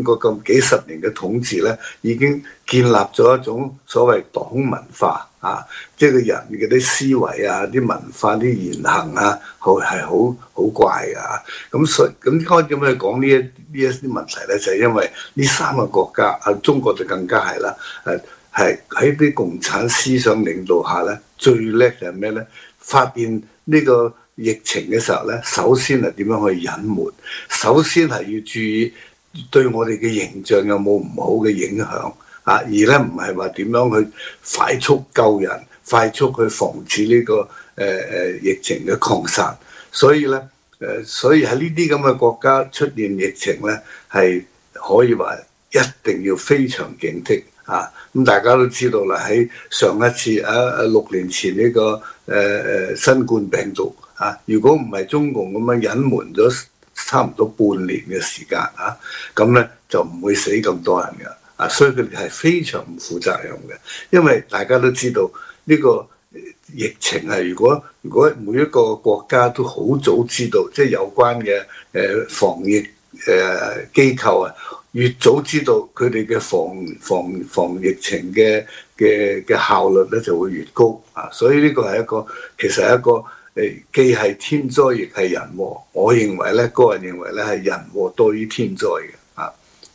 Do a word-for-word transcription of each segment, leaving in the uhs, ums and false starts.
個咁幾十年嘅統治咧，已經建立咗一種所謂黨文化啊，即係個人嘅啲思維啊、啲文化、啲言行啊，好係好好怪啊。咁所以咁應該點樣去講呢一呢一啲問題咧？就係、是、因為呢三個國家啊，中國就更加係啦，誒係喺啲共產思想領導下咧，最叻就係咩咧？發現呢個疫情嘅時候咧，首先係點樣去隱瞞，首先係要注意對我哋嘅形象有冇唔好嘅影響啊，而咧唔係話點樣去快速救人、快速去防止呢、這個誒誒、呃、疫情嘅擴散。所以咧誒、呃，所以喺呢啲咁嘅國家出現疫情咧，係可以話一定要非常警惕啊！咁大家都知道啦，喺上一次啊啊六年前呢、這個誒誒、呃、新冠病毒。啊！如果唔係中共咁樣隱瞞咗差唔多半年嘅時間啊，咁咧就唔會死咁多人嘅啊，所以佢哋係非常唔負責任嘅。因為大家都知道呢個疫情係，如果如果每一個國家都好早知道，即係有關嘅誒防疫誒機構啊，越早知道佢哋嘅防防防疫情嘅嘅嘅效率咧就會越高啊。所以呢個係一個其實係一個。誒既係天災亦係人禍，我認為咧，個人認為咧係人禍多於天災嘅啊。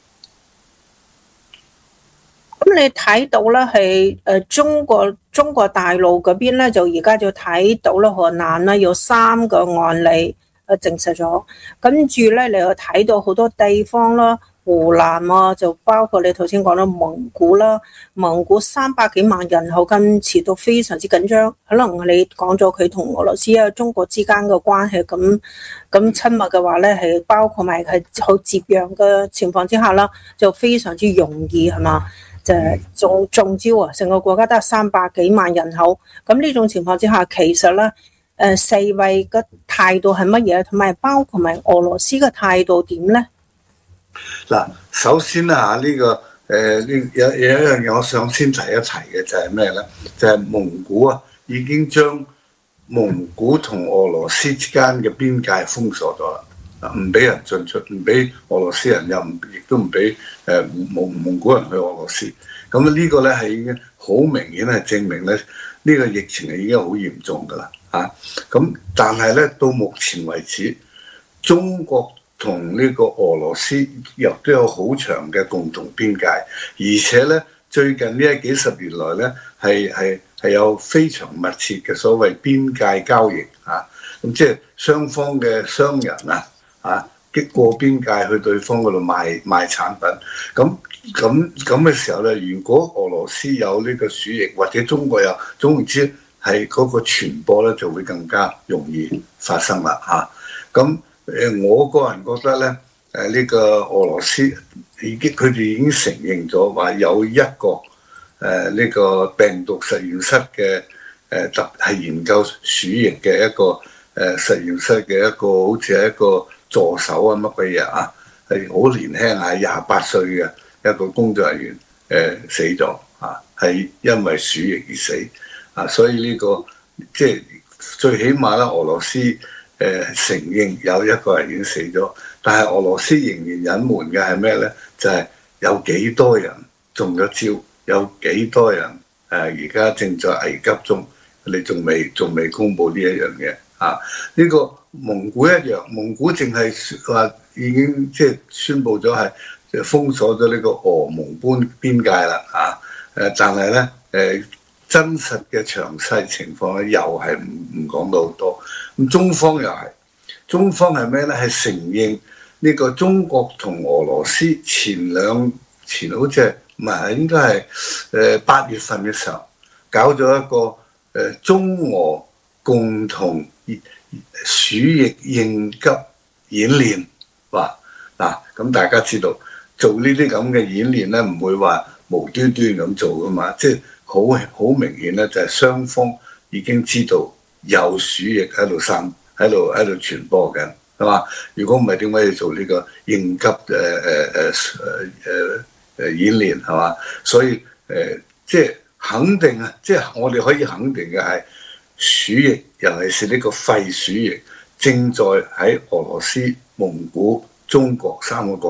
咁你睇到咧係誒中國中國大陸嗰邊咧，就而家就睇到咧河南咧有三個案例誒證實咗，跟住咧你又睇到好多地方啦。湖南啊，就包括你頭先講到蒙古啦，蒙古三百幾萬人口，今次都非常之緊張。可能你講咗佢同俄羅斯啊、中國之間嘅關係咁咁親密嘅話咧，係包括埋係好接壤嘅情況之下啦，就非常之容易係嘛，就中中招啊！成個國家得三百幾萬人口，咁呢種情況之下，其實咧誒世衛嘅態度係乜嘢，同埋包括埋俄羅斯嘅態度點咧？ 嗱，首先啊，呢、這個誒呢、呃、有有一樣嘢我想先提一提嘅就係咩咧？就係、是、蒙古啊，已經將蒙古同俄羅斯之間嘅邊界封鎖咗啦，唔俾人進出，唔俾俄羅斯人又唔亦都唔俾誒蒙蒙古人去俄羅斯。咁呢個咧係已經好明顯係證明咧，呢、這個疫情係已經好嚴重㗎啦嚇。咁、啊、但係咧到目前為止，中國同呢個俄羅斯又都有好長嘅共同邊界，而且咧最近呢幾十年來咧係係係有非常密切嘅所謂邊界交易啊，咁即係雙方嘅商人啊啊經過邊界去對方嗰度賣賣產品，咁咁咁嘅時候咧，如果俄羅斯有呢個鼠疫或者中國有，總言之係嗰個傳播咧就會更加容易發生啦嚇，咁、啊。誒，我個人覺得咧，誒呢個俄羅斯已經佢哋已經承認咗話有一個誒呢個病毒實驗室嘅誒特係研究鼠疫嘅一個誒實驗室嘅一個好似係一個助手啊乜鬼嘢啊，係好年輕啊，廿八歲嘅一個工作人員誒死咗啊，係因為鼠疫而死啊，所以呢個即係最起碼咧，俄羅斯。誒、呃、承認有一個人已經死咗，但係俄羅斯仍然隱瞞嘅係咩咧？就係、是、有幾多人中咗招，有幾多人誒而家正在危急中，你仲未仲未公佈呢一樣嘢啊？呢、這個蒙古一樣，蒙古淨係話已經即係宣佈咗係封鎖咗呢個俄蒙邊邊界啦啊！誒，但係咧誒。真實嘅詳細情況咧，又係唔唔講到好多。咁中方又係，中方係咩咧？係承認呢個中國同俄羅斯前兩前好似係唔係應該係誒八月份嘅時候搞咗一個誒、呃、中俄共同鼠疫應急演練。話嗱，咁大家知道做呢啲咁嘅演練咧，唔會話無端端咁做噶嘛，即係。好好明顯咧，就係雙方已經知道有鼠疫喺度散，喺度喺度傳播緊，係嘛？如果唔係點解要做呢個應急誒誒誒誒誒誒演練係嘛？所以誒、呃，即係肯定啊！即係我哋可以肯定嘅係鼠疫，尤其是呢個肺鼠疫，正在喺俄羅斯、蒙古、中國三個國家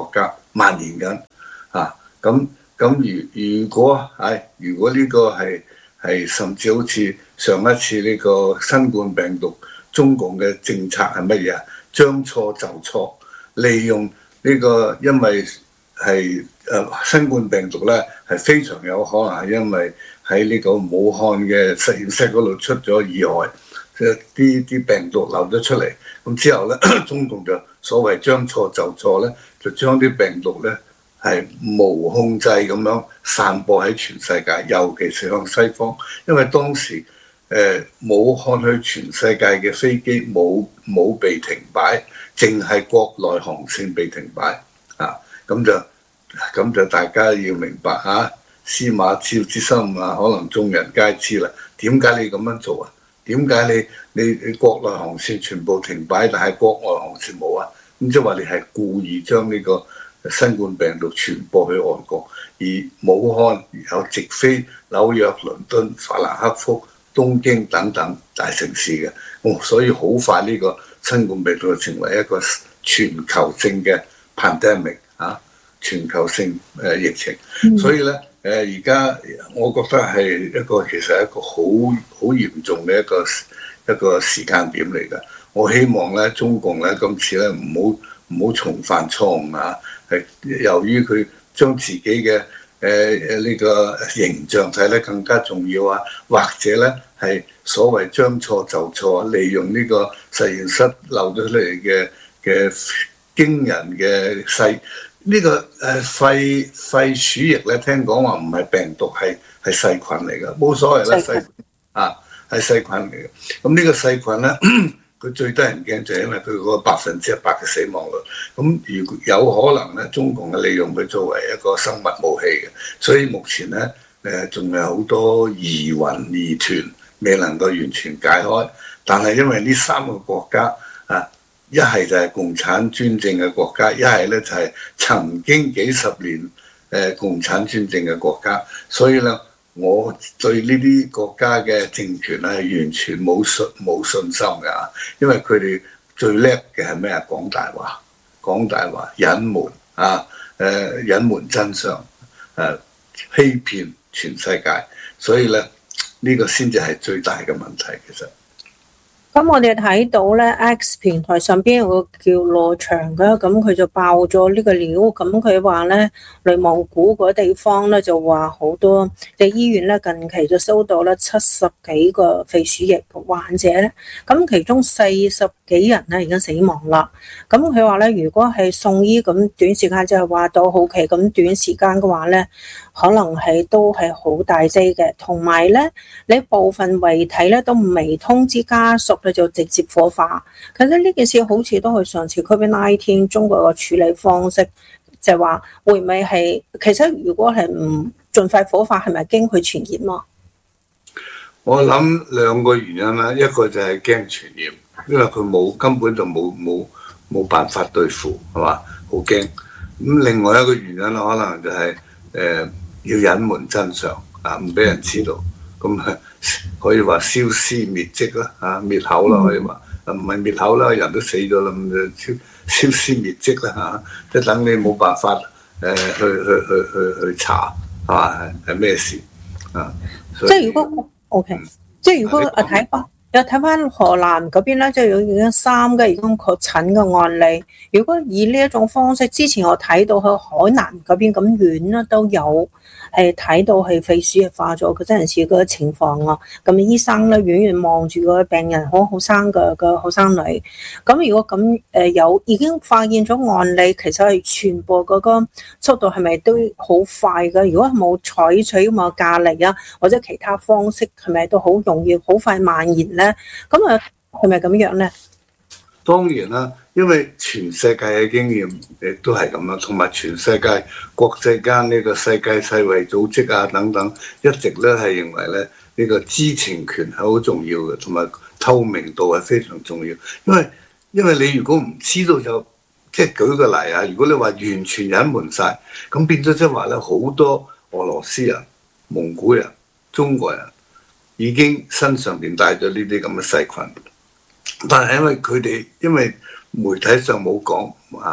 蔓延緊啊！咁咁如如果係如果呢個係係甚至好似上一次呢個新冠病毒，中共嘅政策係乜嘢啊？將錯就錯，利用呢個因為係誒新冠病毒咧係非常有可能係因為喺呢個武漢嘅實驗室嗰度出咗意外，即係啲啲病毒流咗出嚟，咁之後咧中共就所謂將錯就錯咧，就將啲病毒咧係無控制咁樣散播喺全世界，尤其是向西方，因為當時誒、呃、武漢去全世界嘅飛機冇冇被停擺，淨係國內航線被停擺啊，咁就咁就大家要明白啊，司馬昭之心啊，可能眾人皆知啦。點解你咁樣做啊？點解你你你國內航線全部停擺，但係國外航線冇啊？咁即係話你係故意將呢個新冠病毒傳播去外國，而武漢有直飛紐約、倫敦、法蘭克福、東京等等大城市嘅，哦，所以好快呢個新冠病毒就成為一個全球性嘅 pandemic 啊，全球性誒疫情。嗯、所以咧誒而家我覺得係一個其實係一個好好嚴重嘅一個一個時間點嚟㗎。我希望咧中共咧今次咧唔好唔好重犯錯誤啊！係由於佢將自己嘅誒誒呢個形象睇得更加重要啊，或者咧係所謂將錯就錯，利用呢個實驗室漏咗出嚟嘅嘅驚人嘅細呢個誒肺肺鼠疫咧，聽講話唔係病毒，係係細菌嚟㗎，冇所謂啦，細菌啊係細菌嚟嘅。咁呢個細菌咧。佢最得人驚就係因為佢嗰個百分之一百嘅死亡率，咁如果有可能咧，中共係利用佢作為一個生物武器嘅，所以目前咧誒仲有好多疑雲疑團未能夠完全解開，但係因為呢三個國家啊，一係就係共產專政嘅國家，一係咧就係曾經幾十年誒共產專政嘅國家，所以咧。我對呢啲國家嘅政權咧係完全冇信冇信心㗎，因為佢哋最叻嘅係咩啊？講大話，講大話，隱瞞啊，誒隱瞞真相，誒、啊、欺騙全世界，所以咧呢、這個先至係最大嘅問題，其實。 咁我哋睇到咧 X 平台上邊有個叫羅翔嘅，咁佢就爆咗呢個料，咁佢話咧內蒙古嗰地方咧就話好多嘅醫院咧近期就收到咧七十幾個肺鼠疫嘅患者咧，咁其中四十幾人咧已經死亡啦。咁佢話咧如果係送醫咁短時間，就係話到好期咁短時間嘅話咧，可能係都係好大劑嘅，同埋咧你部分遺體咧都未通知家屬。佢就直接火化，其實呢件事好似都係上次 COVID 十九 中國嘅處理方式，就係話會唔會係其實如果係唔盡快火化，係咪驚佢傳染啊？ 我諗兩個原因啦，一個就係驚傳染，因為佢冇根本就冇冇冇辦法對付，係嘛？好驚。咁另外一個原因可能就係、是、誒、呃、要隱瞞真相啊，唔俾人知道，咁啊。可以話消屍滅跡啦，啊滅口啦可以話，唔係滅口啦，人都死咗啦，咁就消消屍滅跡啦嚇，即係等你冇辦法誒、呃、去去去去去查係嘛係咩事啊？ 即係如果 OK，、嗯、即係如果啊睇翻又睇翻河南嗰邊咧，即係有已經三個已經確診嘅案例。如果以呢一種方式，之前我睇到去海南嗰邊咁遠啦都有。係睇到係肺鼠疫化咗，佢真係似嗰個情況啊！咁醫生咧遠遠望住個病人，好好生嘅個後生女。咁如果咁誒有已經發現咗案例，其實係傳播嗰個速度係咪都好快嘅？如果冇採取咁嘅隔離啊，或者其他方式，係咪都好容易好快蔓延咧？咁啊，係咪咁樣咧？ 當然啦，因為全世界嘅經驗亦都係咁啦，同埋全世界國際間呢個世界世衛組織啊等等，一直咧係認為咧呢個知情權係好重要嘅，同埋透明度係非常重要。因為因為你如果唔知道就即係舉個例啊，如果你話完全隱瞞晒，咁變咗即係話咧好多俄羅斯人、蒙古人、中國人已經身上邊帶咗呢啲咁嘅細菌。但係因為佢哋因為媒體上冇講啊，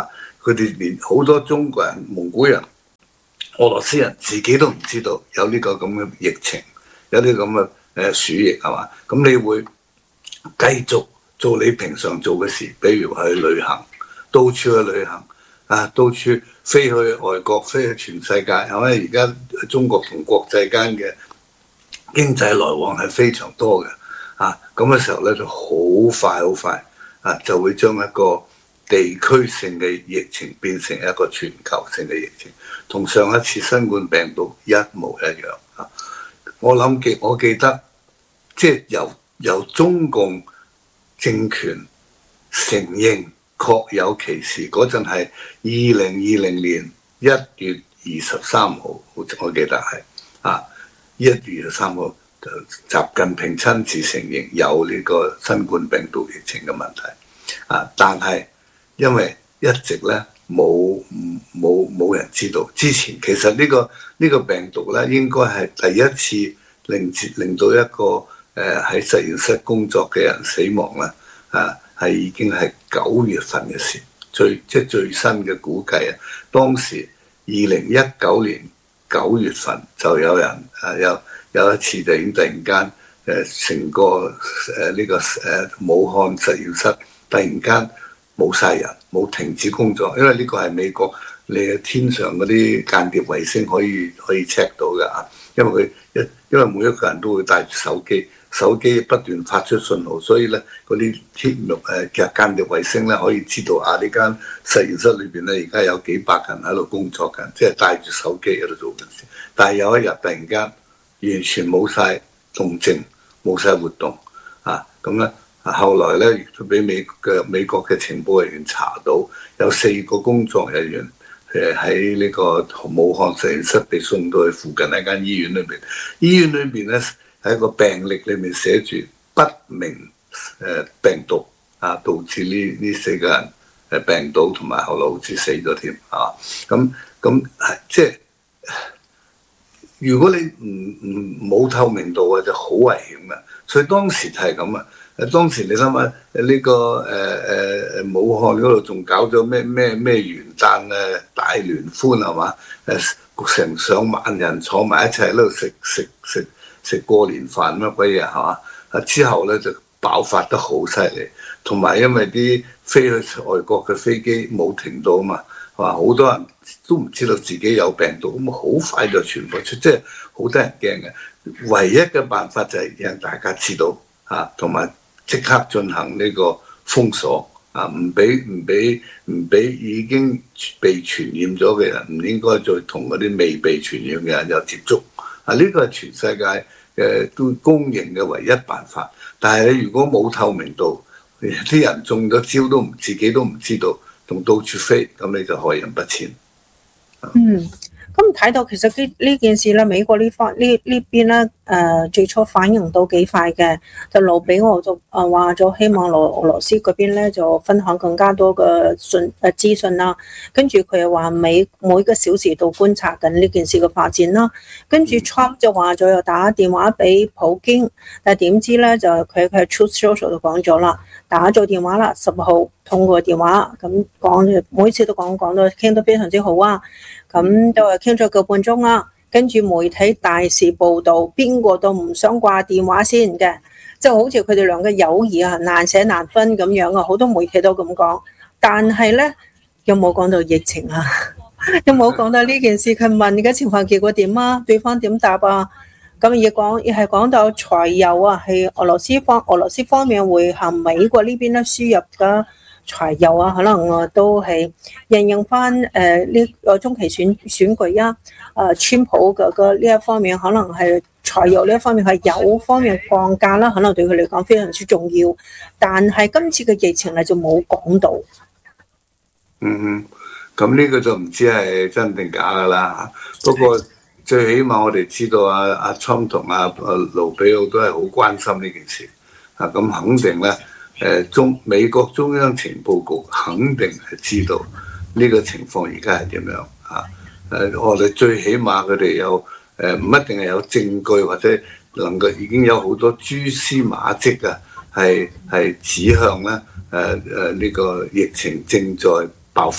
佢哋連好多中國人、蒙古人、俄羅斯人自己都唔知道有呢個咁嘅疫情，有啲咁嘅誒鼠疫係嘛？咁你會繼續做你平常做嘅事，比如去旅行，到處去旅行啊，到處飛去外國，飛去全世界，係咪？而家中國同國際間嘅經濟來往係非常多嘅啊，咁嘅時候咧就好快好快啊，就會將一個地區性嘅疫情變成一個全球性嘅疫情，同上一次新冠病毒一模一樣啊！我諗記我記得，即係由由中共政權承認確有其事嗰陣係二零二零年一月二十三號，我記得係啊，一月二十三號就習近平親自承認有呢個新冠病毒疫情嘅問題啊，但係因為一直咧冇冇冇人知道，之前其實呢、呢個呢、呢個病毒咧應該係第一次令令到一個誒喺、呃、實驗室工作嘅人死亡啦，啊係已經係九月份嘅事，最即係最新嘅估計啊，當時二零一九年九月份就有人啊有有一次就已經突然間誒成個誒呢、呢個誒武漢實驗室突然間冇晒人，冇停止工作，因為呢個係美國你嘅天上嗰啲間諜衛星可以可以 check 到嘅啊，因為佢一因為每一個人都會帶住手機，手機不斷發出信號，所以咧嗰啲天誒嘅間諜衛星咧可以知道啊呢間實驗室裏邊咧而家有幾百人喺度工作緊，即係帶住手機喺度做緊事。但係有一日突然間完全冇晒動靜，冇晒活動啊，咁咧。後來咧，亦都俾美嘅美國嘅情報人員查到，有四個工作人員誒喺呢個武漢實驗室被送到去附近一間醫院裏邊。醫院裏邊咧喺個病歷裏面寫住不明誒病毒啊，導致呢呢四個人誒病倒，同埋後來好似死咗添啊。咁咁係即係如果你唔唔冇透明度啊，就好危險嘅。所以當時就係咁啊。誒當時你諗下呢個誒誒誒武漢嗰度仲搞咗咩咩咩元旦誒大聯歡係嘛？誒成上萬人坐埋一齊喺度食食食食過年飯乜鬼嘢係嘛？啊之後咧就爆發得好犀利，同埋因為啲飛去外國嘅飛機冇停到啊嘛，係嘛？好多人都唔知道自己有病毒，咁好快就傳播出，即係好得人驚嘅。唯一嘅辦法就係讓大家知道啊，同埋即刻進行呢個封鎖啊！唔俾唔俾唔俾已經被傳染咗嘅人，唔應該再同嗰啲未被傳染嘅人有接觸啊！呢個係全世界嘅都公認嘅唯一辦法。但係你如果冇透明度，啲人中咗招都唔自己都唔知道，仲到處飛，咁你就害人不淺。 嗯。咁睇到其實呢呢件事咧，美國呢方呢呢邊咧，誒、呃、最初反應到幾快嘅，就留俾我就誒話咗希望俄俄羅斯嗰邊咧就分享更加多嘅信誒資訊啦。跟住佢又話每每個小時都觀察緊呢件事嘅發展啦。跟住 Trump 就話咗又打電話俾普京，但係點知咧就佢佢 Truth Social 就講咗啦，打咗電話啦，十號通過電話咁講，每次都講講到傾得非常之好啊。咁都係傾咗個半鐘啦，跟住媒體大肆報導，邊個都唔想掛電話先嘅，即係好似佢哋兩個友誼啊難捨難分咁樣啊，好多媒體都咁講。但係咧，有冇講到疫情啊？有冇講到呢件事？佢問嘅情況結果點啊？對方點答啊？咁亦講亦係講到柴油啊，係俄羅斯方俄羅斯方面會向美國呢邊咧輸入嘅。柴油啊，可能我都係應用翻誒呢個中期選選舉啊，誒川普嘅個呢一方面，可能係柴油呢一方面係油方面降價啦，可能對佢嚟講非常之重要。但係今次嘅疫情咧就冇講到。 嗯，咁呢個就唔知係真定假噶啦。不過最起碼我哋知道啊，阿 Trump 同阿阿盧比奧都係好關心呢件事啊，咁肯定咧。誒中美國中央情報局肯定係知道呢個情況而家係點樣啊？誒我哋最起碼佢哋有誒唔一定係有證據或者能夠已經有好多蛛絲馬跡啊，係係指向咧誒誒呢個疫情正在爆發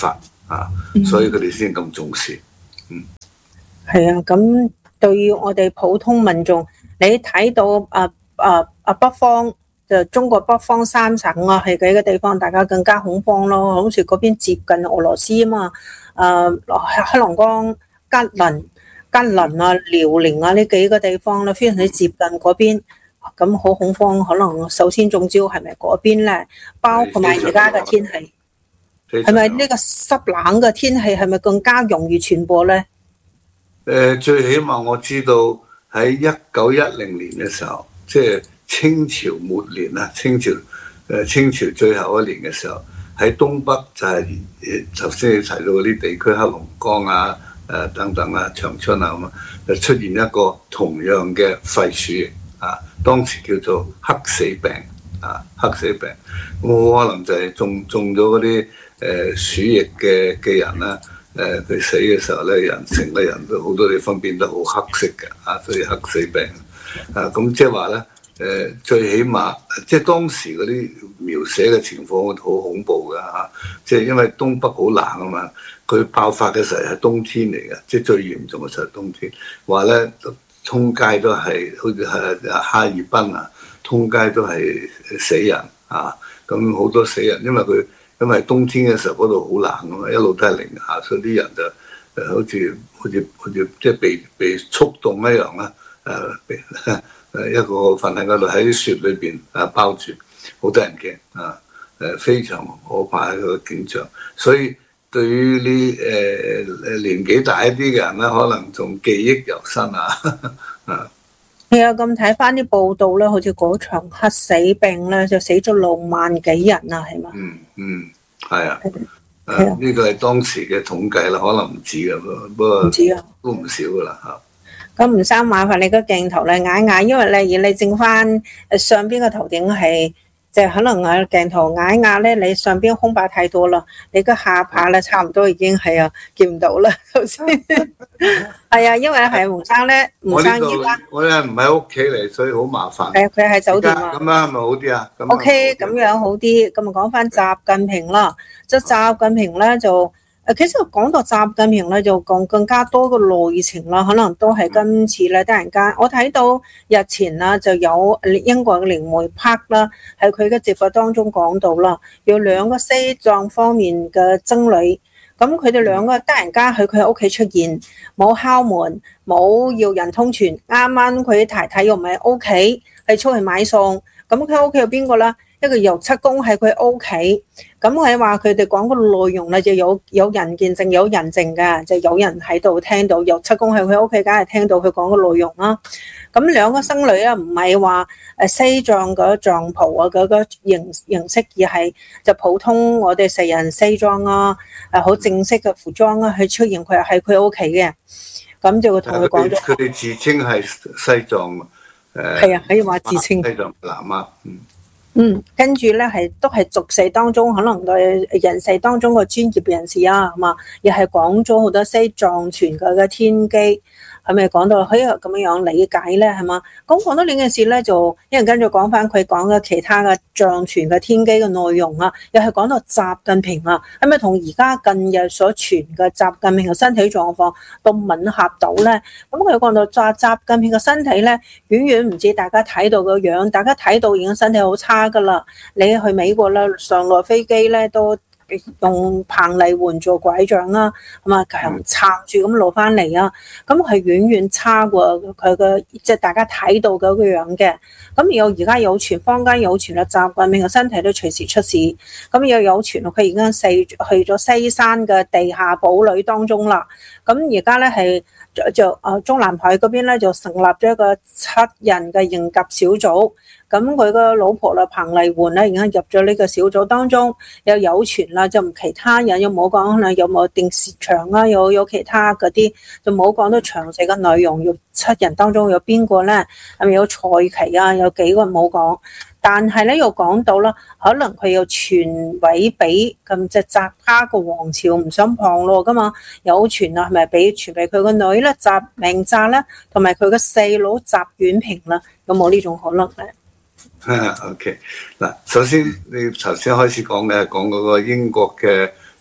啊，所以佢哋先咁重視。嗯， 係啊，咁對於我哋普通民眾，你睇到啊啊啊北方就中國北方三省啊，係幾個地方大家更加恐慌咯，好似嗰邊接近俄羅斯啊嘛，誒黑龍江、吉林、吉林啊、遼寧啊呢幾個地方咧，非常之接近嗰邊，咁好恐慌，可能首先中招係咪嗰邊咧？包括埋而家嘅天氣，係咪呢個濕冷嘅天氣係咪更加容易傳播咧？ 誒、呃，最起碼我知道喺一九一零年嘅時候，即係清朝末年啦，清朝誒、呃、清朝最後一年嘅時候，喺東北就係誒頭先你提到嗰啲地區，黑龍江啊、誒、呃、等等啊、長春啊咁啊，就出現一個同樣嘅肺鼠疫啊，當時叫做黑死病啊，黑死病，咁可能就係中中咗嗰啲誒鼠疫嘅嘅人啦。誒佢、呃、死嘅時候咧，人成個人都好多地方變得好黑色嘅啊，所以黑死病啊，咁即係話咧誒，最起碼即係當時嗰啲描寫嘅情況好恐怖㗎嚇，即係因為東北好冷啊嘛，佢爆發嘅時候係冬天嚟嘅，即係最嚴重嘅時候係冬天，話咧通街都係好似係哈爾濱啊，通街都係死人啊，咁好多死人，因為佢。因為冬天嘅時候嗰度好冷啊嘛，一路都係零下，所以啲人就誒好似好似好似即係被被速凍一樣啦，誒誒一個瞓喺嗰度喺啲雪裏邊啊包住，好多人驚啊，誒非常可怕一個景象。所以對於呢誒年紀大一啲嘅人咧，可能仲記憶猶新啊啊！ 係啊，咁睇翻啲報道咧，好似嗰場黑死病咧，就死咗六萬幾人啊，係嘛？ 嗯嗯，係啊，誒呢個係當時嘅統計啦，可能唔止嘅，不過唔止啊，都唔少噶啦嚇。 咁吳生麻煩你個鏡頭咧矮矮，因為你而你正翻誒上邊個頭頂係。就可能啊鏡頭矮壓咧，你上邊空白太多啦，你個下巴咧差唔多已經係啊見唔到啦，頭先係啊，因為係吳生咧，吳生而家我咧唔喺屋企嚟，所以好麻煩。 係佢喺酒店啊。 咁樣係咪好啲啊 ？OK，咁樣好啲。咁啊講翻習近平啦，即係習近平咧就。誒，其實講到習近平咧，就講更加多嘅內情啦，可能都係今次咧，突然間我睇到日前啦，就有英國嘅靈媒 Park 啦，喺佢嘅直播當中講到啦，有兩個西藏方面嘅僧侶，咁佢哋兩個突然間喺佢屋企出現，冇敲門，冇要人通傳，啱啱佢太太又唔喺屋企，係出去買餸，咁佢屋企有邊個啦？一個油漆工喺佢屋企，咁係話佢哋講個內容咧，就有有人見證，有人證嘅，就有人喺度聽到油漆工喺佢屋企，梗係聽到佢講個內容啦。咁兩個僧侶啊，唔係話誒西藏嗰藏袍啊嗰個形形式，而係就普通我哋成人西裝啊，誒好正式嘅服裝啊，去出現佢喺佢屋企嘅，咁就會同佢講咗。 佢哋自稱係西藏誒， 係啊，可以話自稱西藏南啊，嗯。 嗯，跟住咧係都係俗世當中可能嘅人世當中嘅專業人士啊，係嘛，亦係講咗好多西藏傳嘅嘅天機，係咪講到可以咁樣樣理解咧？係嘛，咁講到呢件事咧，就一陣跟住講翻佢講嘅其他嘅藏傳嘅天機嘅內容啊，又係講到習近平啊，係咪同而家近日所傳嘅習近平嘅身體狀況都吻合到咧？咁佢講到習習近平嘅身體咧，遠遠唔似大家睇到嘅樣，大家睇到已經身體好差噶啦。你去美國咧，上落飛機咧都用彭麗媛做拐杖啦，咁啊強撐住咁落翻嚟啊，咁係遠遠差過佢嘅，即係大家睇到嗰個樣嘅。咁又而家有傳，坊間有傳啦，習近平嘅身體都隨時出事。咁又有傳佢而家四去咗西山嘅地下堡壘當中啦。咁而家咧係就啊中南海嗰邊咧就成立咗一個七人嘅應急小組。咁佢個老婆啦，彭麗媛咧，而家入咗呢個小組當中，又有傳啦，就唔其他人又冇講，可能有冇電視牆啊，有有其他嗰啲，就冇講到詳細嘅內容。有七人當中有邊個咧？係咪有蔡奇啊？有幾個冇講，但係咧又講到啦，可能佢又傳位俾咁隻扎哈個王朝唔想旁落噶嘛，有傳啊，係咪俾傳俾佢個女咧？習明澤咧，同埋佢個細佬習遠平啦，有冇呢種可能咧？ OK 嗱，首先你頭先開始講嘅講嗰個英國嘅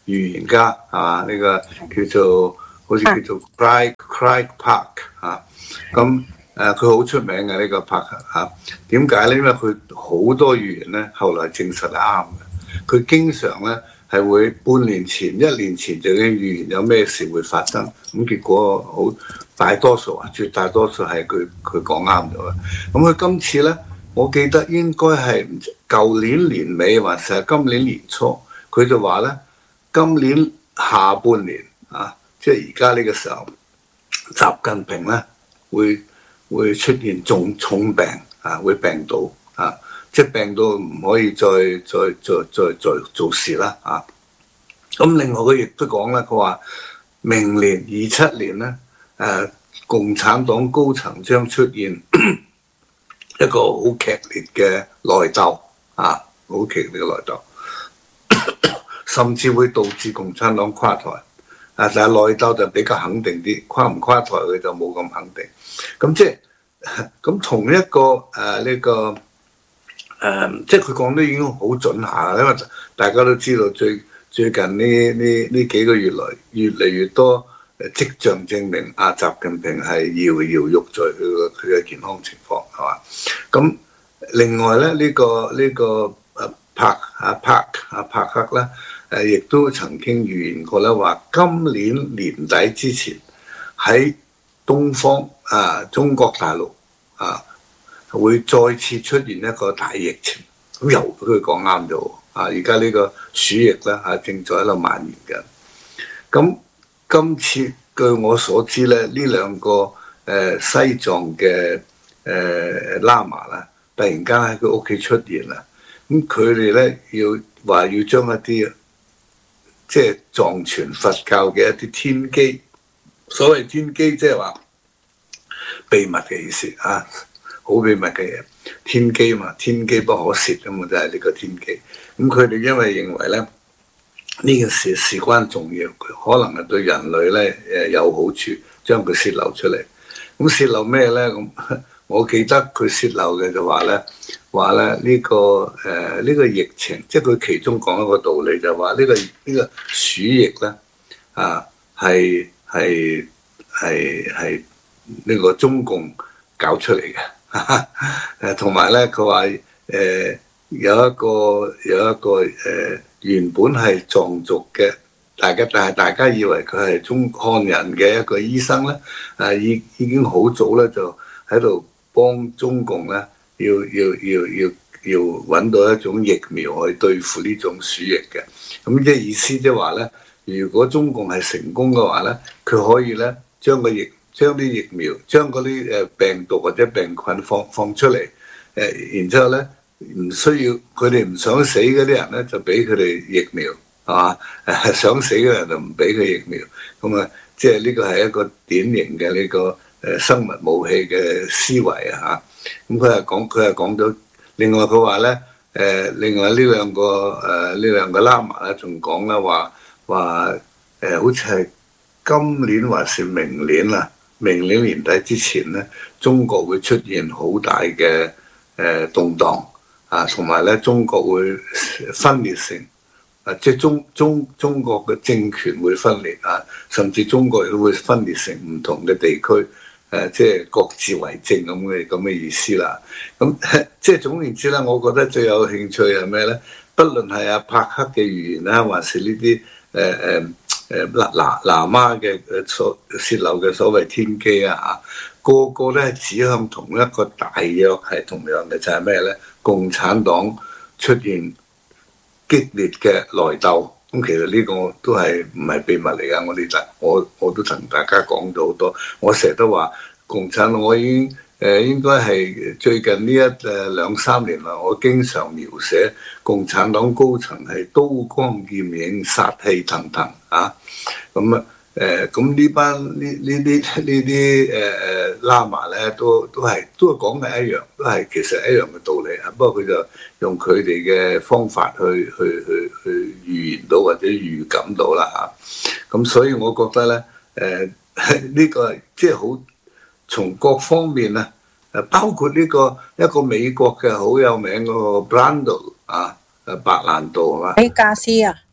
預言家係嘛？呢、這個叫做好似叫做 Craig Craig Park 啊，咁誒佢好出名嘅呢個 Park 嚇。點解咧？因為佢好多預言咧，後來證實係啱嘅。佢經常咧係會半年前、一年前就已經預言有咩事會發生，咁結果好大多數啊，絕大多數係佢佢講啱咗嘅。咁佢今次咧，我記得應該係舊年年尾還是係今年年初，佢就話咧，今年下半年啊，即係而家呢個時候，習近平咧會會出現重重病啊，會病倒啊。即係病到唔可以再再再再再做事啦啊！咁另外佢亦都講啦，佢話明年二七年咧，誒、呃、共產黨高層將出現一個好劇烈嘅內鬥啊，好劇烈嘅內鬥，甚至會導致共產黨垮台。啊，但係內鬥就比較肯定啲，垮唔垮台佢就冇咁肯定。咁即係咁同一個誒呢、呃這個。誒、嗯，即係佢講得已經好準下，因為大家都知道最最近呢呢呢幾個月來，越嚟越多誒跡象證明阿習近平係搖搖欲墜，佢個佢嘅健康情況係嘛？咁另外咧，呢、這個呢、這個誒帕阿帕阿帕克咧誒，亦都曾經預言過咧，話今年年底之前喺東方啊中國大陸啊。會再次出現一個大疫情，咁又佢講啱咗啊！而家呢個鼠疫咧嚇正在喺度蔓延緊。咁今次據我所知咧，呢兩個誒、呃、西藏嘅誒喇嘛啦，突然間喺佢屋企出現啦。咁佢哋咧要話要將一啲即係藏傳佛教嘅一啲天機，所謂天機即係話秘密嘅意思啊。好秘密嘅嘢，天機嘛，天機不可洩咁嘛，就係呢個天機。咁佢哋因為認為咧呢件事事關重要，可能係對人類咧誒有好處，將佢洩漏出嚟。咁洩漏咩咧？咁我記得佢洩漏嘅就話咧，話咧呢個誒呢、呃呢個疫情，即係佢其中講一個道理就話呢、呢個呢、呢個鼠疫咧啊係係係係呢個中共搞出嚟嘅。誒同埋咧，佢話誒有一個有一個誒、呃、原本係藏族嘅，大家但係大家以為佢係中漢人嘅一個醫生咧，誒已已經好早咧就喺度幫中共咧，要要要要要揾到一種疫苗去對付呢種鼠疫嘅。咁即係意思即係話咧，如果中共係成功嘅話咧，佢可以咧將個疫將啲疫苗，將嗰啲誒病毒或者病菌放放出嚟，誒，然之後咧唔需要佢哋唔想死嗰啲人咧，就俾佢哋疫苗，係嘛？誒想死嘅人就唔俾佢疫苗，咁啊，即係呢個係一個典型嘅呢個誒生物武器嘅思維啊！嚇，咁佢係講佢係講到，另外佢話咧誒，另外呢兩個誒呢兩個喇嘛咧，仲講啦話話誒，好似係今年還是明年啊？明年年底之前咧，中國會出現好大嘅誒、呃、動盪啊，同埋咧中國會分裂成啊，即係中中中國嘅政權會分裂啊，甚至中國亦都會分裂成唔同嘅地區，誒、啊，即係各自為政咁嘅咁嘅意思啦。咁、啊、即係總言之咧，我覺得最有興趣係咩咧？不論係阿帕克嘅預言啦，還是呢啲誒誒。呃誒嗱嗱喇嘛嘅誒所洩漏嘅所謂天機啊嚇，個個咧指向同一個大約係同樣嘅，就係咩咧？共產黨出現激烈嘅內鬥，咁其實呢個都係唔係秘密嚟㗎？我哋就我我都同大家講咗好多，我成日都話共產黨，我已經誒、呃、應該係最近呢一誒兩三年啦，我經常描寫共產黨高層係刀光劍影、殺氣騰騰啊！咁啊誒，咁呢班呢呢啲呢啲誒誒喇嘛咧，都都係都係講嘅一樣，都係其實一樣嘅道理啊。不過佢就用佢哋嘅方法去去去去預言到或者預感到啦嚇。咁所以我覺得咧誒呢、呃呢個即係好從各方面啊，誒包括呢個一個美國嘅好有名嗰個 Brando 啊，誒白蘭度係嘛？ 比加斯啊！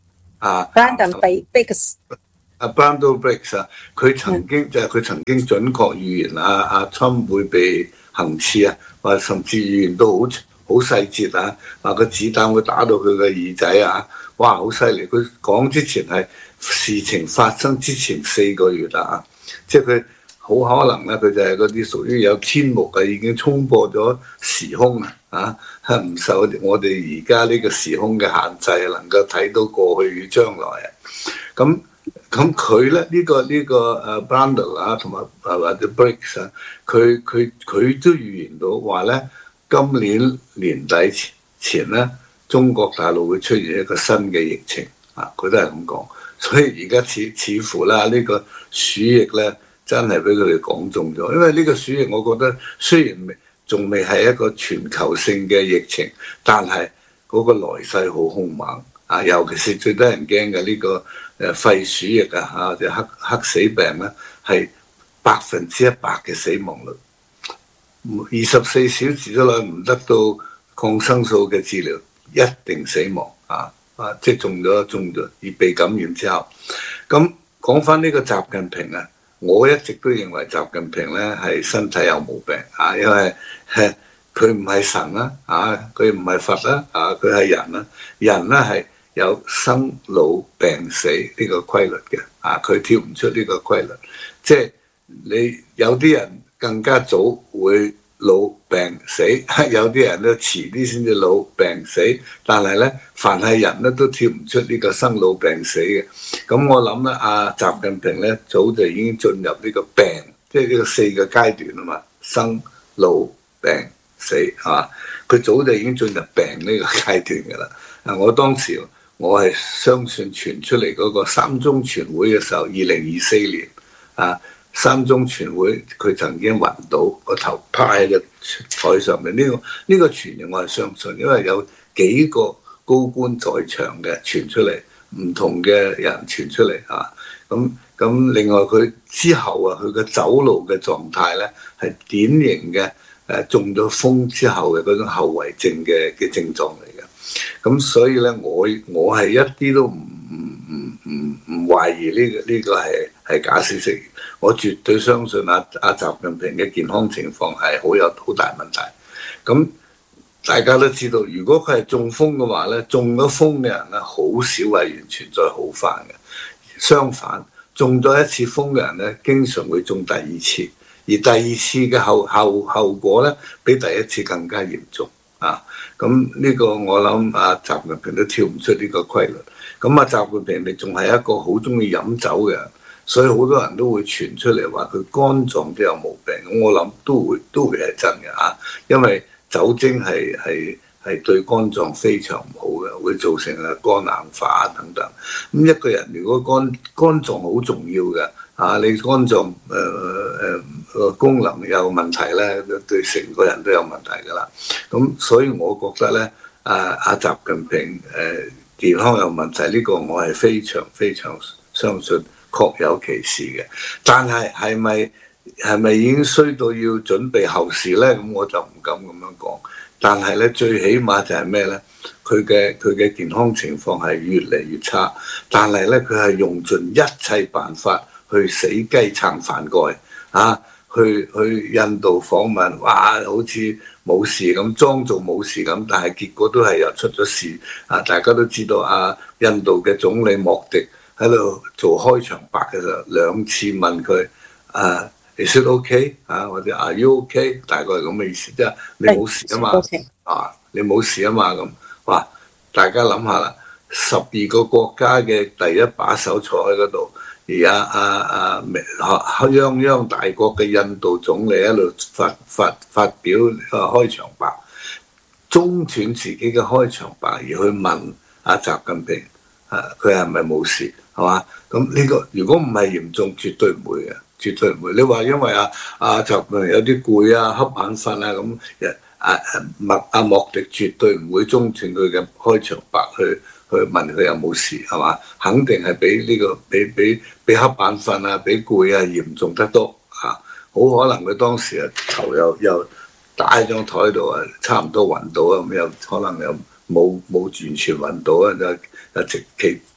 啊 Brandon Biggs。 阿 Brandon Biggs 啊，佢曾經就係佢曾經準確預言啊阿 Trump 會被行刺啊，或甚至預言到好好細節啊，話個子彈會打到佢個耳仔啊，哇好犀利！佢講之前係事情發生之前四個月啦啊，即係佢好可能咧，佢就係嗰啲屬於有天目啊，已經衝破咗時空啊，啊唔受我哋而家呢個時空嘅限制，能夠睇到過去與將來啊，咁。咁佢咧呢、呢個呢、呢個誒 Brandon 啊，同埋誒或者 Briggs 啊，佢佢佢都預言到話咧，今年年底前前咧，中國大陸會出現一個新嘅疫情啊，佢都係咁講。所以而家似似乎啦，呢、呢個鼠疫咧真係俾佢哋講中咗，因為呢個鼠疫我覺得雖然未仲未係一個全球性嘅疫情，但係嗰個來勢好兇猛。啊，尤其是最得人驚嘅呢個誒肺鼠疫啊，嚇就黑黑死病咧，係百分之一百嘅死亡率，二十四小時之內唔得到抗生素嘅治療，一定死亡啊！啊，即係中咗中咗而被感染之後，咁講翻呢個習近平啊，我一直都認為習近平咧係身體有毛病啊，因為佢唔係神啦，啊，佢唔係佛啦，啊，佢係人啦，人咧係有生老病死呢個規律嘅，啊，佢跳唔出呢個規律，即係你有啲人更加早會老病死，有啲人咧遲啲先至老病死，但係咧凡係人咧都跳唔出呢個生老病死嘅。咁我諗咧，阿習近平咧早就已經進入呢個病，即係呢個四個階段啊嘛，生老病死係嘛，佢早就已經進入病呢個階段㗎啦。啊，我當時我係相信傳出嚟嗰個三中全會嘅時候，二零二四年啊，三中全會佢曾經暈倒個頭趴喺個台上面，呢、這個呢、這個傳言我係相信，因為有幾個高官在場嘅傳出嚟，唔同嘅人傳出嚟啊。咁咁另外佢之後啊，佢嘅走路嘅狀態咧係典型嘅誒中咗風之後嘅嗰種後遺症嘅嘅症狀嚟嘅。咁所以咧，我我係一啲都唔唔唔唔唔懷疑呢、這個呢、這個係係假消息，我絕對相信阿阿習近平嘅健康情況係好有好大問題。咁大家都知道，如果佢係中風嘅話咧，中咗風嘅人咧好少係完全再好返嘅。相反，中咗一次風嘅人咧，經常會中第二次，而第二次嘅後後後果咧，比第一次更加嚴重啊！咁呢個我諗阿習近平都跳唔出呢個規律。咁阿習近平你仲係一個好中意飲酒嘅人，所以好多人都會傳出嚟話佢肝臟都有毛病。咁我諗都會都會係真嘅啊，因為酒精係係係對肝臟非常唔好嘅，會造成啊肝硬化等等。咁一個人如果肝肝臟好重要嘅啊，你肝臟誒誒個功能有問題咧，對成個人都有問題㗎啦。咁所以我覺得咧，啊阿習近平誒、呃、健康有問題呢、這個我係非常非常相信確有其事嘅。但係係咪係咪已經衰到要準備後事咧？咁我就唔敢咁樣講。但係咧，最起碼就係咩咧？佢嘅佢嘅健康情況係越嚟越差。但係咧，佢係用盡一切辦法去死雞撐飯蓋啊！去去印度訪問，哇！好似冇事咁，裝做冇事咁，但係結果都係又出咗事啊！大家都知道啊，印度嘅總理莫迪喺度做開場白嘅時候，兩次問佢啊 ，Is it okay？ 啊，或者 Are you okay？ 大概係咁嘅意思，即係你冇事啊嘛，啊，你冇事啊嘛咁，哇！大家諗下啦，十二個國家嘅第一把手坐喺嗰度。而家阿阿阿泱泱大國嘅印度總理喺度發發發表個開場白，中斷自己嘅開場白而去問阿習近平，啊佢係咪冇事係嘛？咁呢個如果唔係嚴重，絕對唔會嘅，絕對唔會。你話因為阿阿習近平有啲攰啊、瞌眼瞓啊咁，阿莫阿莫迪絕對唔會中斷佢嘅開場白去。去問佢有冇事係嘛？肯定係比呢個比比比瞌眼瞓啊，比攰啊嚴重得多嚇。好可能佢當時啊頭又又打喺張台度啊，差唔多暈到啊，咁又可能又冇冇完全暈到啊，就就直其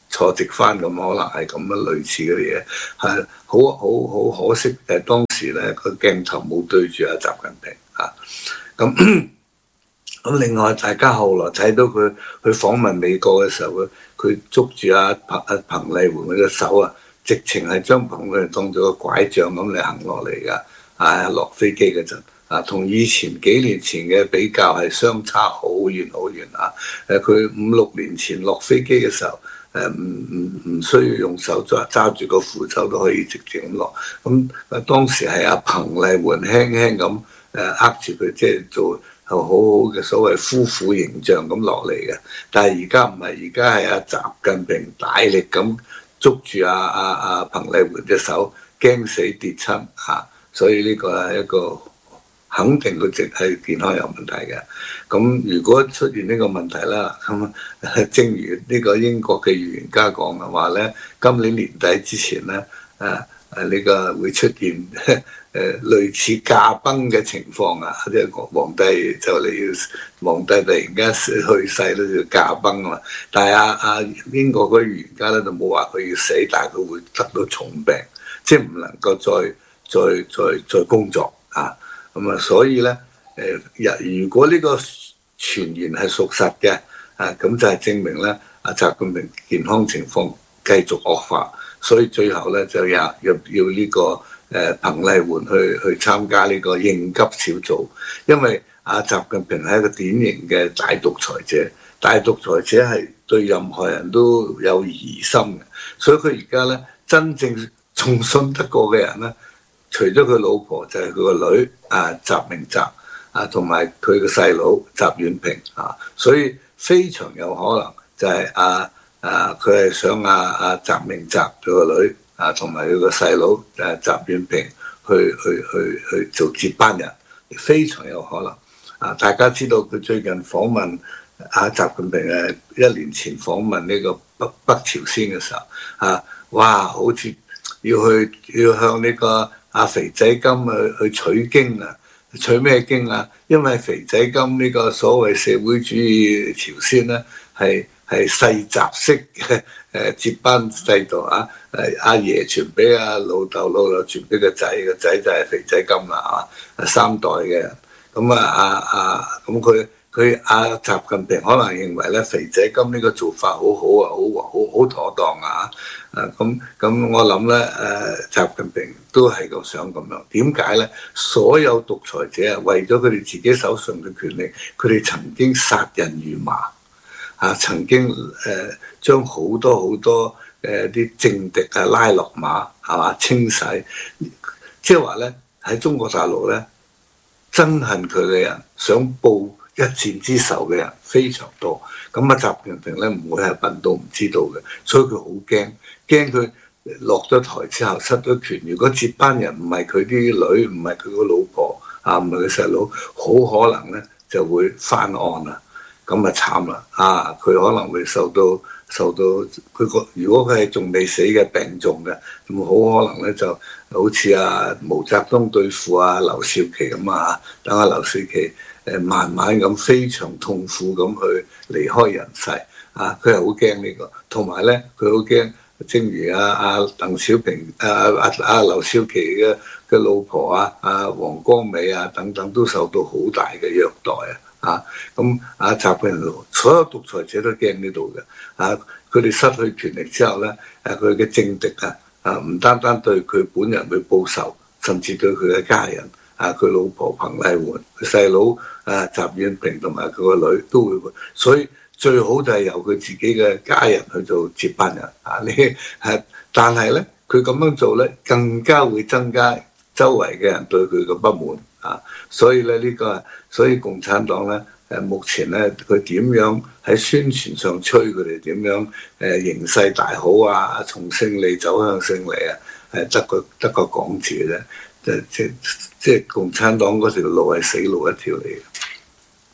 坐直翻咁，可能係咁樣類似嗰啲嘢，係好好好可惜誒！當時咧個鏡頭冇對住阿習近平啊，咁咁另外大家後來睇到佢去訪問美國嘅時候，佢佢捉住阿彭阿彭麗媛佢嘅手啊，直情係將彭麗媛當做個拐杖咁嚟行落嚟㗎，啊落飛機嗰陣。啊，同以前幾年前嘅比較係相差好遠好遠啊！誒，佢五六年前落飛機嘅時候，誒唔唔唔需要用手揸揸住個扶手都可以直接咁落。咁啊，當時係阿彭麗媛輕輕咁誒握住佢，即係做好好嘅所謂夫婦形象咁落嚟嘅。但係而家唔係，而家係阿習近平大力咁捉住阿阿阿彭麗媛隻手，驚死跌親嚇，所以呢個係一個。肯定佢淨係健康有問題嘅，咁如果出現呢個問題啦，咁正如呢個英國嘅預言家講嘅話咧，今年年底之前咧，誒誒呢個會出現誒類似駕崩嘅情況啊，即係皇帝就嚟要皇帝突然間去世咧就駕崩啊嘛，但係阿阿英國嗰個預言家咧就冇話佢要死，但係佢會得到重病，即係唔能夠再再再再工作啊。咁啊，所以咧，誒，日如果呢個傳言係屬實嘅，啊，咁就係證明咧，阿習近平健康情況繼續惡化，所以最後咧就要要要呢個誒彭麗媛去去參加呢個應急小組，因為阿習近平係一個典型嘅大獨裁者，大獨裁者係對任何人都有疑心嘅，所以佢而家咧真正仲信得過嘅人咧。除咗佢老婆就係佢個女啊，習明澤啊，同埋佢個細佬習遠平啊，所以非常有可能就係啊啊佢係想啊啊習明澤佢個女啊，同埋佢個細佬誒習遠平去去去去做接班人，非常有可能啊！大家知道佢最近訪問啊習近平誒一年前訪問呢個北北朝鮮嘅時候啊，哇！好似要去要向呢個阿肥仔金去去取經啊，取咩經啊？因為肥仔金呢個所謂社會主義朝鮮咧，係係世襲式嘅誒接班制度啊！誒阿爺傳俾阿老豆，老豆傳俾個仔，個仔就係肥仔金啦啊！三代嘅人，咁啊啊啊咁佢。佢阿習近平可能認為咧，肥仔金呢個做法好好啊，好好好妥當啊！啊咁咁，我諗咧誒，習近平都係個想咁樣。點解咧？所有獨裁者啊，為咗佢哋自己手上嘅權力，佢哋曾經殺人如麻啊，曾經誒、呃、將好多好多誒啲、呃、政敵啊拉落馬係嘛，清洗。即係話咧，喺中國大陸咧，憎恨佢嘅人想報一箭之仇嘅人非常多，咁啊習近平咧唔會係笨到唔知道嘅，所以佢好驚，驚佢落咗台之後失咗權，如果接班人唔係佢啲女，唔係佢個老婆啊，唔係佢細佬，好可能咧就會翻案啦，咁啊慘啦啊！佢可能會受到受到佢個，如果佢係仲未死嘅病重嘅，咁好可能咧就好似啊毛澤東對付啊劉少奇咁啊，等阿劉少奇。誒慢慢咁非常痛苦咁去離開人世啊！佢係好驚呢個，同埋咧佢好驚，正如阿阿鄧小平、阿阿阿劉少奇嘅嘅老婆啊、阿王光美啊等等都受到好大嘅虐待啊！啊咁阿習近平所有獨裁者都驚呢度嘅啊！佢哋失去權力之後咧，誒佢嘅政敵啊啊唔單單對佢本人會報仇，甚至對佢嘅家人。啊！佢老婆彭麗媛，佢細佬啊習遠平同埋佢個女都會，所以最好就係由佢自己嘅家人去做接班人啊！呢係，但係咧，佢咁樣做咧，更加會增加周圍嘅人對佢嘅不滿啊！所以咧，呢個所以共產黨咧，誒目前咧，佢點樣喺宣傳上吹佢哋點樣誒形勢大好啊，從勝利走向勝利啊，係得個得個講字嘅啫。即即即共產黨嗰條路係死路一條嚟嘅。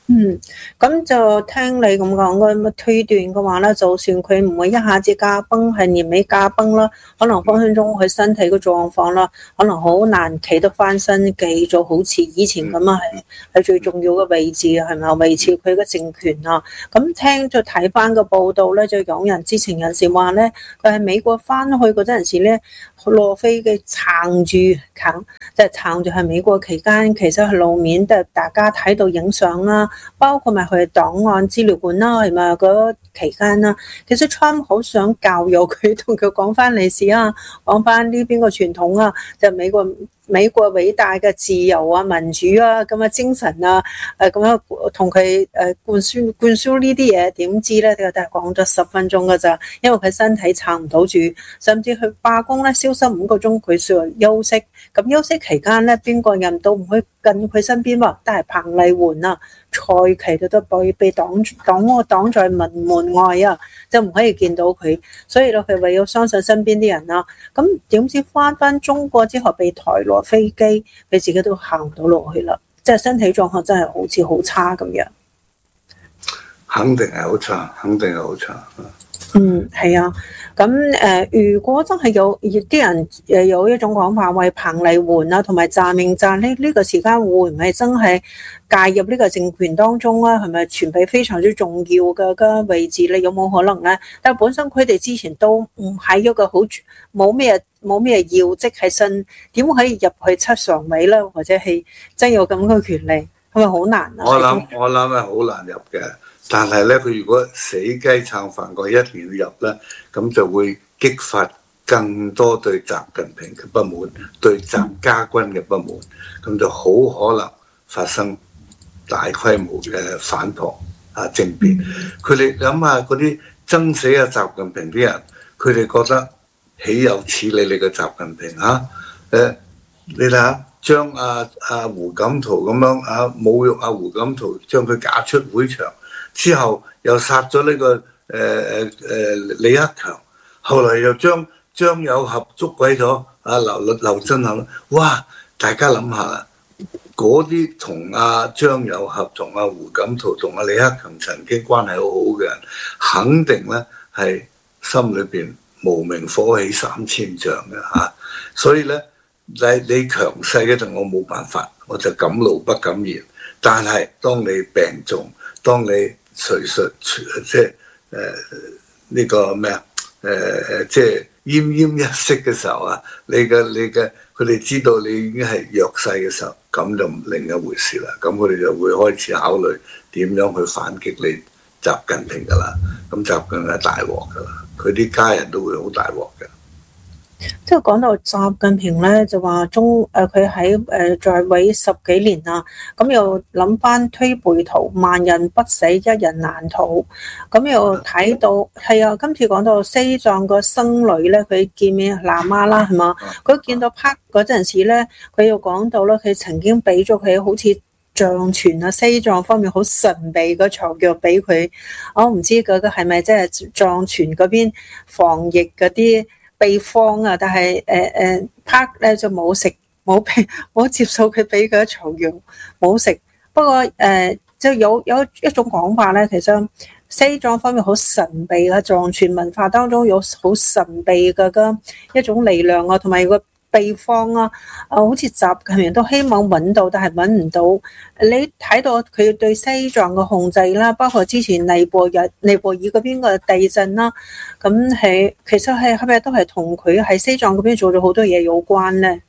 嗯，咁就聽你咁講嘅推斷嘅話咧，就算佢唔會一下子駕崩，係年尾駕崩啦，可能分分鐘佢身體嘅狀況啦，可能好難企得翻身，繼續好似以前咁啊，係係最重要嘅位置係咪維持佢嘅政權啊？咁聽咗睇翻個報道咧，就有人知情人士話咧，佢喺美國翻去嗰陣時咧，羅飛嘅撐住撐，即係撐住喺美國期間，其實係路面，即係大家睇到影相啦。包括埋佢檔案資料館啦，係咪嗰期間啦？其實 Trump 好想教育佢，同佢講翻歷史啊，講翻呢邊個傳統啊，就係、美國美國偉大嘅自由啊、民主啊咁嘅精神啊，誒咁樣同佢誒灌輸灌輸呢啲嘢，點知咧？佢都係講咗十分鐘㗎咋，因為佢身體撐唔到住，甚至佢罷工咧，消失五個鐘，佢需要休息。咁休息期間咧，邊個人都唔可以近佢身邊喎，但係彭麗媛啊、蔡奇都都被被擋擋擋在門門外啊，就唔可以見到佢，所以咧佢唯有相信身邊啲人啦。咁點知翻翻中國之後被抬落飛機，佢自己都行唔到落去啦，即係身體狀況真係好似好差咁樣。 肯定係好差，肯定係好差。 嗯，係啊，咁誒、呃，如果真係有啲人誒有一種講法，為彭麗媛啊同埋習明澤呢呢個時間會唔係真係介入呢個政權當中啊？係咪傳俾非常之重要嘅嘅位置咧？有冇可能咧？但係本身佢哋之前都唔係一個好冇咩冇咩要職喺身，點可以入去七常委咧？或者係真有咁嘅權利，係咪好難啊？ 我諗我諗係好難入嘅。但係咧，佢如果死雞撐飯蓋一年入咧，咁就會激發更多對習近平嘅不滿，對習家軍嘅不滿，咁就好可能發生大規模嘅反撲啊政變。佢哋諗下嗰啲憎死啊習近平啲人，佢哋覺得豈有此理你嘅習近平啊？誒，你睇下將阿阿胡錦濤咁樣啊侮辱阿胡錦濤，將佢架出會場。之後又殺咗呢、這個誒誒誒李克強，後來又將張友合捉鬼咗啊劉劉振恒，哇！大家諗下啦，嗰啲同阿張友合、同阿胡錦濤、同阿李克強曾經關係好好嘅人，肯定咧係心裏邊無名火起三千丈嘅嚇、啊，所以咧你你強勢嘅就我冇辦法，我就敢怒不敢言。但係當你病重，當你隨時即係誒呢個咩啊誒誒即係奄奄一息嘅時候啊，你嘅你嘅佢哋知道你已經係弱勢嘅時候，咁就另一回事啦。咁佢哋就會開始考慮點樣去反擊你習近平噶啦。咁習近平係大鑊噶啦，佢啲家人都會好大鑊嘅。 即係講到習近平咧，就話中誒佢喺誒在位十幾年啦，咁又諗翻推背圖，萬人不死，一人難逃。咁又睇到係啊，今次講到西藏個僧侶咧，佢見面喇嘛啦，係嘛？佢見到拍嗰陣時咧，佢又講到啦，佢曾經俾咗佢好似藏傳啊，西藏方面好神秘嘅長腳俾佢。我唔知嗰個係咪即係藏傳嗰邊防疫嗰啲秘方啊，但係誒誒 Park 咧就冇食冇俾冇接受佢俾嘅草藥冇食。不過誒、呃、就有有一種講法咧，其實西藏方面好神秘嘅，藏傳文化當中有好神秘嘅嘅一種力量啊，同埋個秘方啊，啊好似習近平都希望揾到，但係揾唔到。你睇到佢對西藏嘅控制啦，包括之前尼泊爾尼泊爾嗰邊嘅地震啦，咁係其實係係咪都係同佢喺西藏嗰邊做咗好多嘢有關咧？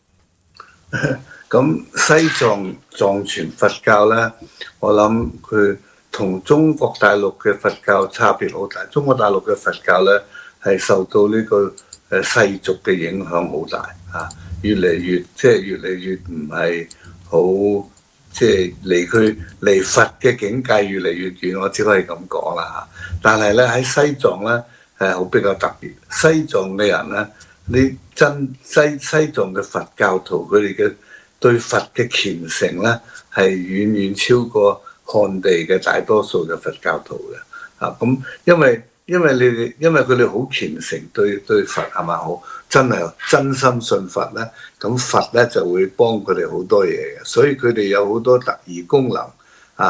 咁西藏藏傳佛教咧，我諗佢同中國大陸嘅佛教差別好大。中國大陸嘅佛教咧係受到呢、這個誒世俗嘅影響好大嚇，越嚟越即係越嚟越唔係好，即係離佢離佛嘅境界越嚟越遠，我只可以咁講啦嚇。但係咧喺西藏咧係好比較特別，西藏嘅人咧，你真西西藏嘅佛教徒佢哋嘅對佛嘅虔誠咧係遠遠超過漢地嘅大多數嘅佛教徒嘅嚇。咁因為因為你哋，因為佢哋好虔誠對對佛係咪好真係真心信佛咧？咁佛咧就會幫佢哋好多嘢嘅，所以佢哋有好多特異功能啊！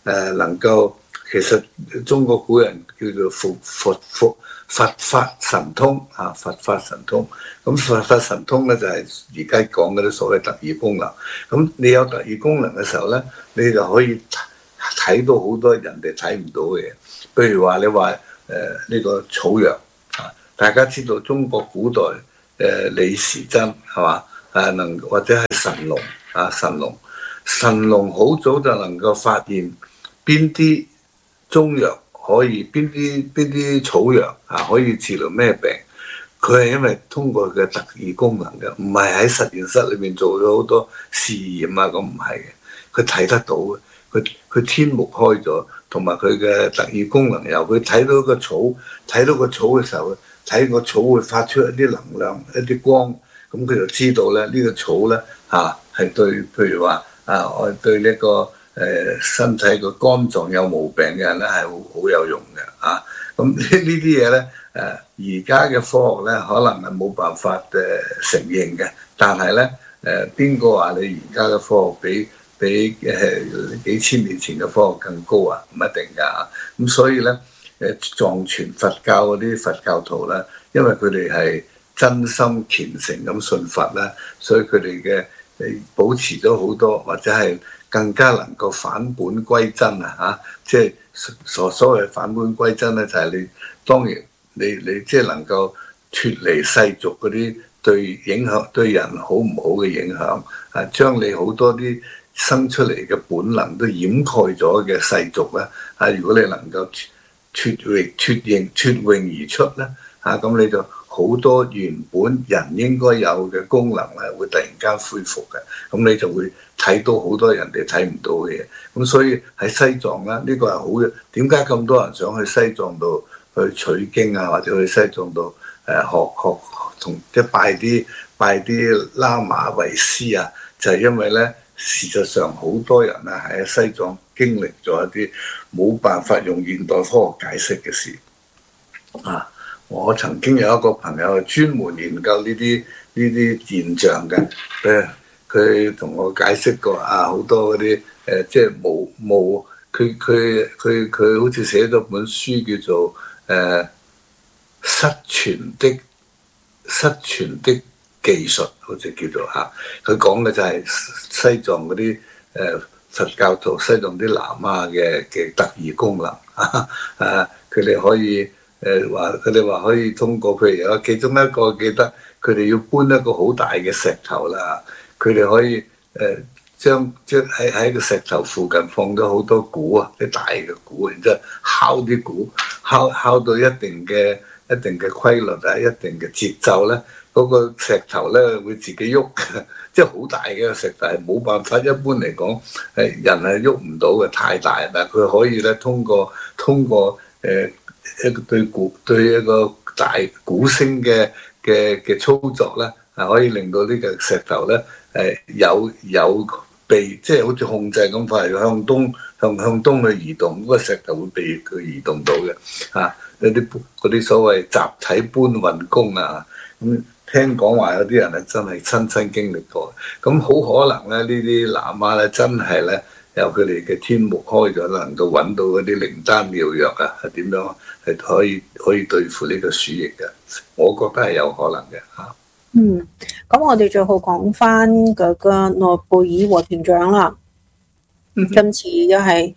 誒能夠其實中國古人叫做佛佛佛佛法神通啊，佛法神通。咁佛法神通咧就係而家講嗰啲所謂特異功能。咁你有特異功能嘅時候咧，你就可以睇到好多人哋睇唔到嘅嘢。譬如話你話誒呢個草藥啊，大家知道中國古代誒、呃、李時珍係嘛誒能或者係神農啊神農神農好早就能夠發現邊啲中藥可以邊啲邊啲草藥啊可以治療咩病。佢係因為通過佢嘅特異功能嘅，唔係喺實驗室裏面做咗好多試驗啊，咁唔係嘅，佢睇得到嘅，佢佢天目開咗，同埋佢嘅特異功能由佢睇到個草，睇到個草嘅時候，睇個草會發出一啲能量、一啲光，咁佢就知道咧呢、呢個草咧嚇係對，譬如話啊，我對呢、呢個誒、呃、身體個肝臟有毛病嘅人咧係好好有用嘅啊。咁呢呢啲嘢咧，誒而家嘅科學咧，可能係冇辦法誒承認嘅。但係咧，誒邊個話你而家嘅科學比比誒、呃、幾千年前嘅科學更高啊？唔一定㗎。咁所以咧，誒藏傳佛教嗰啲佛教徒咧，因為佢哋係真心虔誠咁信佛啦，所以佢哋嘅誒保持咗好多，或者係更加能夠返本歸真啊！嚇，即係。所所謂返本歸真咧，就係你當然你你即係能夠脫離世俗嗰啲對影響對人好唔好嘅影響，啊將你好多啲生出嚟嘅本能都掩蓋咗嘅世俗咧，啊如果你能夠脫脫脫穎脫穎而出咧，啊咁你就好多原本人應該有嘅功能咧，會突然間恢復嘅，咁你就會睇到好多人哋睇唔到嘅嘢。咁所以喺西藏咧，呢、這個係好嘅。點解咁多人想去西藏度去取經啊，或者去西藏度誒、呃、學學同即係拜啲拜啲喇嘛為師啊？就係、是、因為咧，事實上好多人啊喺西藏經歷咗一啲冇辦法用現代科學解釋嘅事啊！我曾經有一個朋友係專門研究呢啲呢啲現象嘅，誒佢同我解釋過啊，好多嗰啲誒即係冇冇，佢佢佢佢好似寫咗本書叫做誒、呃、失傳的失傳的技術，好似叫做嚇，佢講嘅就係西藏嗰啲誒佛教徒、西藏啲喇嘛嘅嘅特異功能啊，佢哋可以。誒話佢哋話可以通過，譬如有其中一個記得佢哋要搬一個好大嘅石頭啦，佢哋可以誒、呃、將將喺喺個石頭附近放咗好多鼓啊，啲大嘅鼓，然之後敲啲鼓，敲敲到一定嘅一定嘅規律啊，一定嘅節奏咧，嗰、那個石頭咧會自己喐嘅，即係好大嘅石頭係冇辦法，一般嚟講誒人係喐唔到嘅，太大，但係佢可以咧通過通過誒。呃一個對鼓對一個大鼓聲嘅嘅嘅操作咧，係可以令到呢個石頭咧誒有有被即係好似控制咁快向東向向東去移動，嗰個石頭會被佢移動到嘅嚇。嗰啲嗰啲所謂集體搬運工啊，咁聽講話有啲人係真係親身經歷過，咁好可能咧呢啲喇嘛咧真係咧。由佢哋嘅天目開咗，能夠揾到嗰啲靈丹妙藥啊，係點樣係可以可以對付呢個鼠疫嘅？我覺得係有可能嘅嚇。 嗯，咁我哋最後講翻嗰個諾貝爾和平獎啦。嗯、今次又係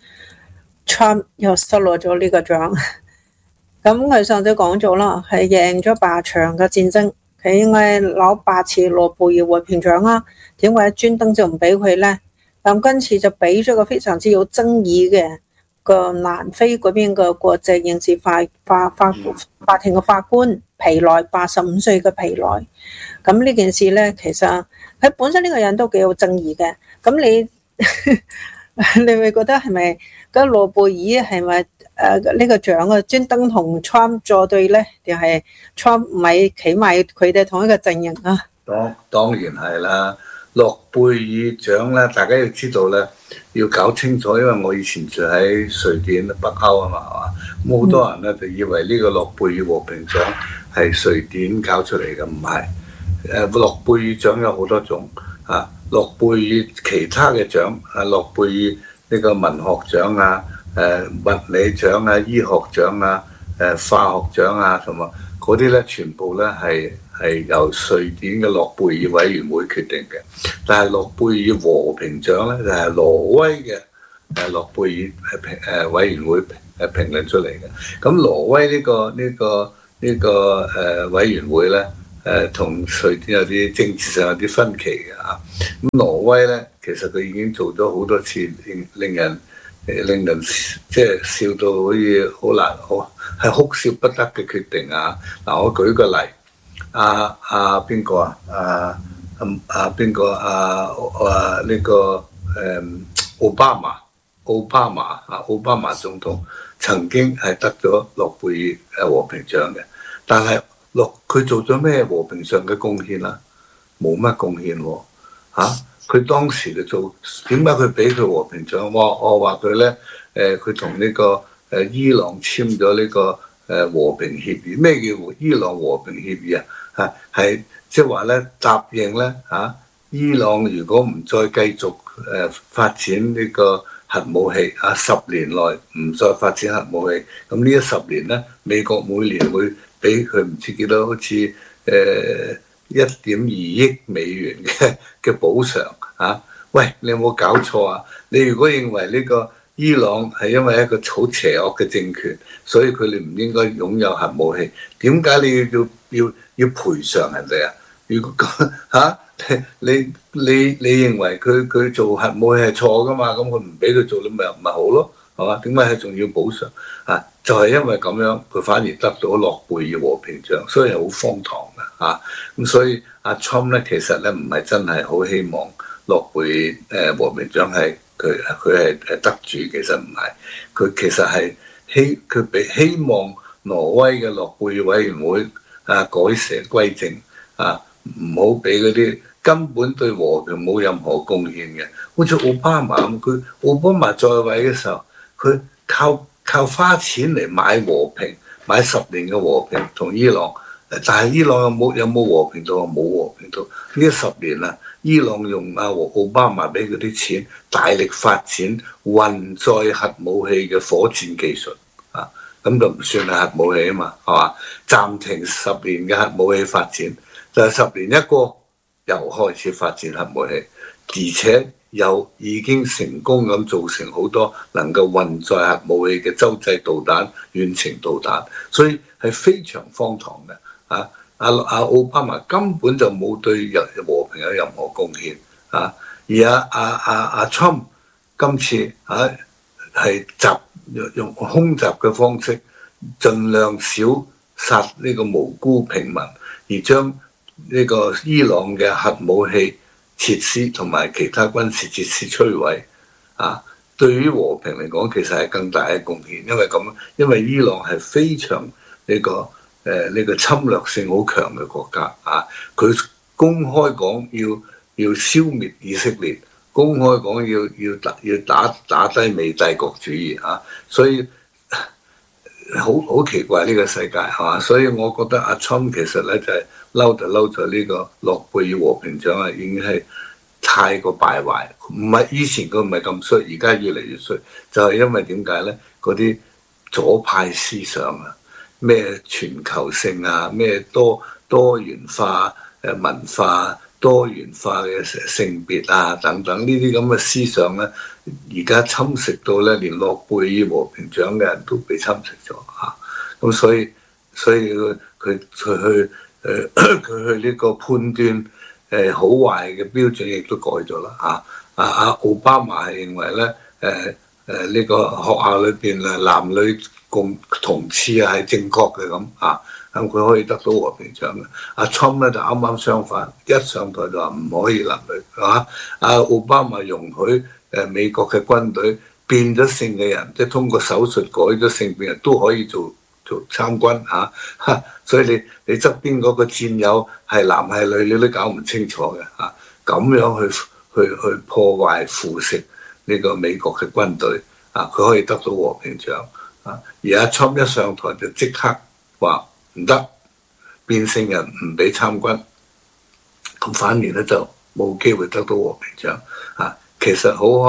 Trump 又失落咗呢個獎。咁佢上次講咗啦，係贏咗八場嘅戰爭，佢應該攞八次諾貝爾和平獎啊。點解專登就唔俾佢咧？咁今次就俾咗個非常之有爭議嘅個南非嗰邊嘅國際刑事法法法法庭嘅法官皮內，八十五歲嘅皮內。咁呢件事咧，其實佢本身呢個人都幾有爭議嘅。咁你你會覺得係咪嗰諾貝爾係咪誒呢個獎啊專登同 Trump 作對咧？定係 Trump 唔係企埋佢哋同一個陣營啊？ 當當然係啦。諾貝爾獎咧，大家要知道咧，要搞清楚，因為我以前住喺瑞典北歐啊嘛，係嘛，咁好多人咧就以為呢個諾貝爾和平獎係瑞典搞出嚟嘅，唔係。誒，諾貝爾獎有好多種啊，諾貝爾其他嘅獎啊，諾貝爾呢個文學獎啊、誒物理獎啊、醫學獎啊、誒化學獎啊，同埋嗰啲咧，全部咧係係由瑞典嘅諾貝爾委員會決定嘅。但係諾貝爾和平獎咧就係挪威嘅誒諾貝爾評誒委員會誒評論出嚟嘅。咁挪威呢個呢個呢個誒委員會咧，誒同瑞典有啲政治上有啲分歧嘅嚇。咁挪威咧，其實佢已經做咗好多次令令人誒令人即係笑到好似好難好係哭笑不得嘅決定啊！嗱，我舉個例，阿阿邊個啊？阿阿邊個？阿阿呢個誒奧巴馬，奧巴馬啊，奧巴馬總統曾經係得咗諾貝爾誒和平獎嘅，但係諾佢做咗咩和平上嘅貢獻啊？冇乜貢獻喎嚇！佢當時就做點解佢俾佢和平獎？我我話佢咧誒，佢同呢個誒伊朗簽咗呢個誒和平協議。咩叫伊朗和平協議啊？嚇係即係話咧答應咧嚇，伊朗如果唔再繼續誒發展呢個核武器啊，十年內唔再發展核武器，咁呢一十年咧，美國每年會俾佢唔知幾多，好似誒。呃一點二億美元嘅嘅補償啊！喂，你有冇搞錯啊？你如果認為呢個伊朗係因為一個好邪惡嘅政權，所以佢哋唔應該擁有核武器，點解你要要要賠償人哋啊？如果嚇、啊、你你你認為佢佢做核武器係錯噶嘛？咁佢唔俾佢做，你咪咪好咯，係嘛？點解係仲要補償啊？就係、是、因為咁樣，佢反而得到諾貝爾和平獎，所以係好荒唐嘅。啊，咁所以阿 Trump 咧，其實咧唔係真係好希望諾貝爾誒和平獎係佢佢係誒得主，其實唔係，佢其實係希佢俾希望挪威嘅諾貝爾委員會啊改邪歸正啊，唔好俾嗰啲根本對和平冇任何貢獻嘅，好似奧巴馬咁，佢奧巴馬在位嘅時候，佢靠靠花錢嚟買和平，買十年嘅和平同伊朗。但係伊朗有冇有冇和平到啊？冇和平到呢十年啊！伊朗用阿奧巴馬俾佢啲錢，大力發展運載核武器嘅火箭技術啊！咁就唔算係核武器啊嘛，係嘛？暫停十年嘅核武器發展，就係十年一個又開始發展核武器，而且又已經成功咁造成好多能夠運載核武器嘅洲際導彈、遠程導彈，所以係非常荒唐嘅。啊！阿阿奧巴馬根本就冇對人和平有任何貢獻啊！而阿阿阿阿 Trump 今次啊係襲用空襲嘅方式，盡量少殺呢個無辜平民，而將呢個伊朗嘅核武器設施同埋其他軍事設施摧毀啊！對於和平嚟講，其實係更大嘅貢獻，因為咁，因為伊朗係非常呢個。誒呢、呃這個侵略性好強嘅國家啊！佢公開講要要消滅以色列，公開講要要打要打打低美帝國主義啊！所以好好奇怪呢個世界係嘛？所以我覺得阿 Trump 其實咧就係嬲就嬲在呢個諾貝爾和平獎啊，已經係太過敗壞。唔係以前佢唔係咁衰，而家越嚟越衰，就係、是、因為點解咧？嗰啲左派思想啊！咩全球性啊，咩多多元化誒文化、多元化嘅性別啊等等呢啲咁嘅思想咧，而家侵蝕到咧，連諾貝爾和平獎嘅人都被侵蝕咗嚇。咁所以所以佢佢佢去誒佢去呢個判斷誒好壞嘅標準亦都改咗啦嚇。阿阿奧巴馬係認為咧誒誒呢個學校裏邊啊男女共同廁啊係正確嘅咁啊，咁佢可以得到和平獎嘅。阿 Trump 咧就啱啱相反，一上台就話唔可以男女，係嘛？阿奧巴馬容許誒美國嘅軍隊變咗性嘅人，即係通過手術改咗性別人都可以做做參軍嚇、啊，所以你你側邊嗰個戰友係男係女，你都搞唔清楚嘅嚇，咁、啊、樣去去去破壞腐蝕呢個美國嘅軍隊啊，佢可以得到和平獎。啊！而阿 Trump 一上台就即刻話唔得，變性人唔俾參軍，咁反而咧就冇機會得到和平獎。啊，其實好可能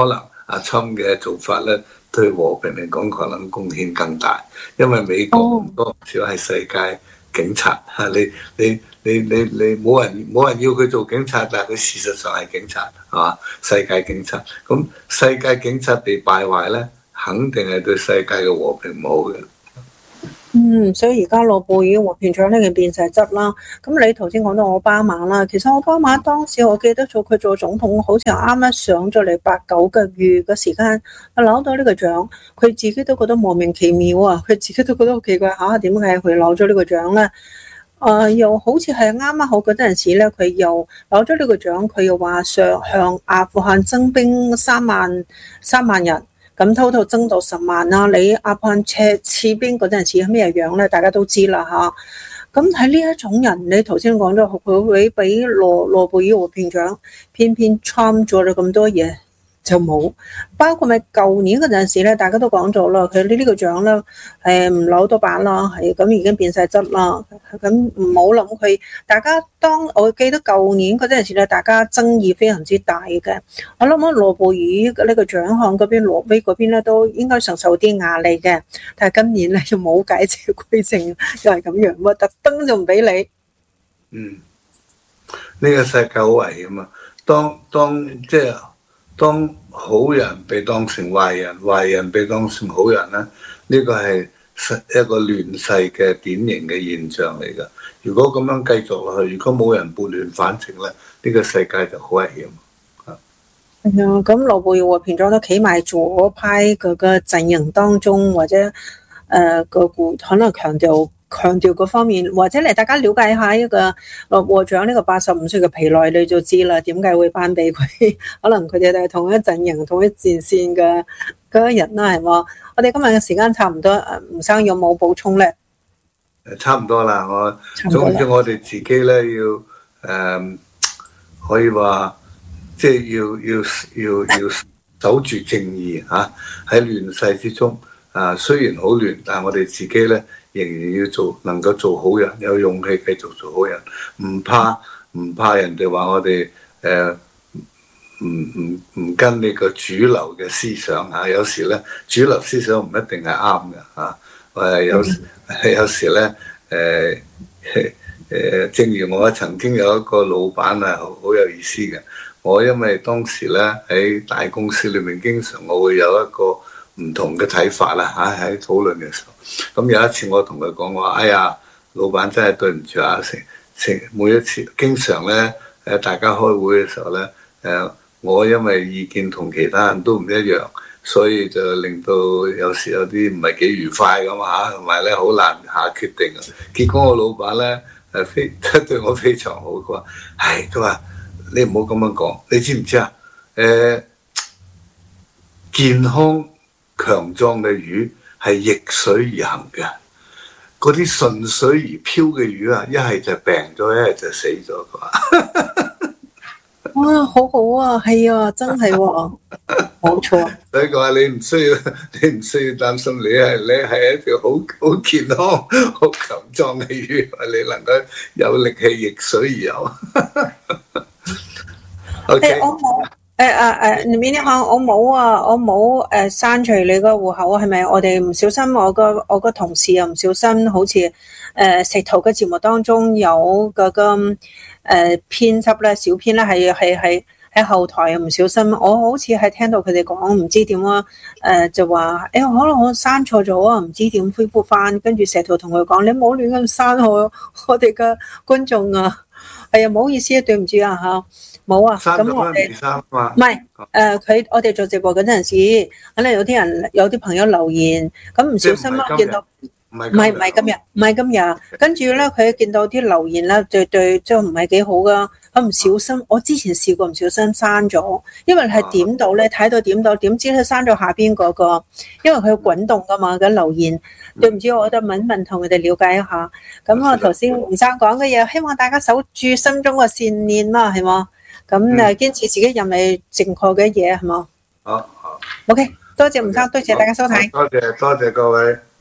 阿侵嘅做法咧，對和平嚟講可能貢獻更大，因為美國唔多唔少係世界警察嚇、哦，你你你你你冇人冇人要佢做警察，但係佢事實上係警察係嘛？世界警察，咁世界警察被敗壞咧，肯定係對世界嘅和平唔好嘅。 嗯，所以而家諾貝爾和平獎呢件變晒質啦。咁你頭先講到奧巴馬啦，其實奧巴馬當時我記得做佢做總統，好似啱啱上咗嚟八九個月嘅時間，攞到呢個獎，佢自己都覺得莫名其妙啊！佢自己都覺得好奇怪嚇，點解佢攞咗呢個獎咧？誒、呃，又好似係啱啱好嗰陣時咧，佢又攞咗呢個獎，佢又話上向阿富汗徵兵三萬三萬人。咁偷偷增到十萬啦！你阿富汗撤撤兵嗰陣時係咩樣咧？大家都知啦嚇。咁喺呢一種人，你頭先講咗佢會俾羅諾貝爾和平獎，偏偏參咗咗咁多嘢就冇。包括咪舊年嗰陣時咧，大家都講咗啦，佢呢呢個獎咧誒唔攞到版啦，係咁已經變晒質啦。咁唔好諗佢，大家當我記得舊年嗰陣時咧，大家爭議非常之大嘅。我諗啊，諾貝爾呢個獎項嗰邊，挪威嗰邊咧都應該承受啲壓力嘅。但係今年咧就冇解釋規定，又係咁樣喎，特登就唔俾你。 嗯，呢個世界好危險啊！當當即係當好人被當成壞人，壞人被當成好人咧，呢個係一個亂世嘅典型嘅現象嚟㗎。如果咁樣繼續落去，如果冇人撥亂反正咧，呢個世界就好危險。 係啊，咁諾貝爾和平獎都企埋左派嗰個陣營當中，或者誒個股可能強調強調嗰方面，或者嚟大家了解一下一個諾貝爾獎呢個八十五歲嘅皮內，你就知啦，點解會頒俾佢？可能佢哋都係同一陣營、同一戰線嘅嗰個人啦，係嘛？我哋今日嘅時間差唔多，誒，吳生有冇補充咧？ 誒，差唔多啦，我總之我哋自己咧要誒、呃，可以話。即係要要要要守住正義嚇，喺亂世之中啊，雖然好亂，但係我哋自己咧仍然要做，能夠做好人，有勇氣繼續做好人，唔怕唔怕人哋話我哋誒唔唔唔跟你個主流嘅思想嚇，有時咧主流思想唔一定係啱嘅嚇，誒有時有時咧誒誒，正如我曾經有一個老闆係好好有意思嘅。我因為當時咧喺大公司裏面，經常我會有一個唔同嘅睇法啦嚇，喺討論嘅時候。咁有一次我同佢講話，哎呀，老闆真係對唔住啊！成成每一次，經常咧誒大家開會嘅時候咧誒，我因為意見同其他人都唔一樣，所以就令到有時有啲唔係幾愉快咁嚇，同埋咧好難下決定。結果我老闆咧誒非對我非常好，佢話：唉，佢話。你唔好咁樣講，你知唔知啊？誒、呃，健康強壯嘅魚係逆水而行嘅，嗰啲順水而漂嘅魚啊，一係就病咗，一係就死咗啩。 哇，好好啊，係啊，真係喎、啊，冇錯。 所以佢話你唔需要，你唔需要擔心，你係你係一條好好健康、好強壯嘅魚，你能夠有力氣逆水而游。 Okay. 我冇誒誒誒，你邊啲行？我冇啊，我冇誒刪除你個戶口，係咪？我哋唔小心，我個我個同事又唔小心，好似誒石頭嘅節目當中有嗰個誒編輯咧，小編咧係係係喺後台又唔小心，我好似係聽到佢哋講唔知點啊，誒就話誒可能我刪錯咗啊，唔知點恢復翻，跟住石頭同佢講，你唔好亂咁刪我我哋嘅觀眾啊，係啊，唔好意思啊，對唔住啊嚇。冇啊，咁我哋唔係誒，佢我哋做直播嗰陣時，可能有啲人有啲朋友留言，咁唔小心啊，見到唔係唔係今日，唔係今日，跟住咧佢見到啲留言咧，對對，即係唔係幾好噶，佢唔小心，我之前試過唔小心刪咗，因為係點到咧，睇到點到，點知佢刪咗下邊嗰個，因為佢滾動噶嘛，咁留言，對唔住，我都問問同佢哋了解一下。咁我頭先吳生講嘅嘢，希望大家守住心中嘅善念啦，係嘛？咁誒堅持自己認為正確嘅嘢係嘛？ 好好 ，OK，多謝吳生，多謝大家收睇。 多謝多謝各位。